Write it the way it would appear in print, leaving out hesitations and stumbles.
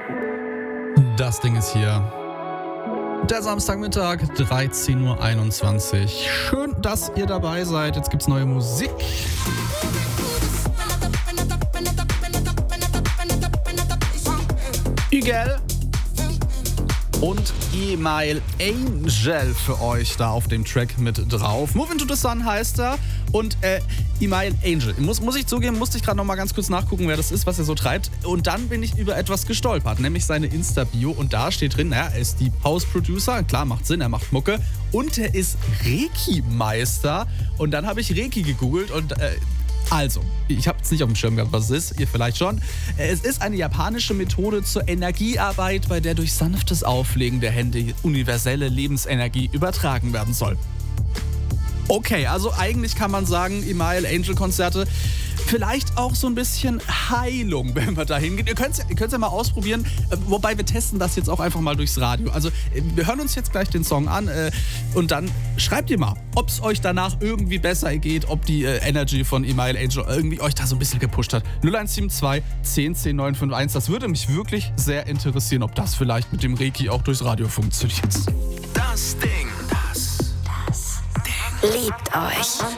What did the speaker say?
Das Ding ist hier. Der Samstagmittag, 13.21 Uhr. Schön, dass ihr dabei seid. Jetzt gibt's neue Musik. Igel und Email Angel für euch da auf dem Track mit drauf. Move Into the Sun heißt er. Und Email Angel. Muss ich zugeben, musste ich gerade noch mal ganz kurz nachgucken, wer das ist, was er so treibt. Und dann bin ich über etwas gestolpert, nämlich seine Insta-Bio. Und da steht drin, er ist Deep House Producer. Klar, macht Sinn, er macht Mucke. Und er ist Reiki-Meister. Und dann habe ich Reiki gegoogelt und also, ich habe es nicht auf dem Schirm gehabt, was es ist, ihr vielleicht schon. Es ist eine japanische Methode zur Energiearbeit, bei der durch sanftes Auflegen der Hände universelle Lebensenergie übertragen werden soll. Okay, also eigentlich kann man sagen, Email Angel Konzerte, vielleicht auch so ein bisschen Heilung, wenn wir da hingehen. Ihr könnt's ja mal ausprobieren, wobei wir testen das jetzt auch einfach mal durchs Radio. Also wir hören uns jetzt gleich den Song an und dann schreibt ihr mal, ob es euch danach irgendwie besser geht, ob die Energy von Email Angel irgendwie euch da so ein bisschen gepusht hat. 0172 10 10 951, das würde mich wirklich sehr interessieren, ob das vielleicht mit dem Reiki auch durchs Radio funktioniert. Das Ding. Liebt euch.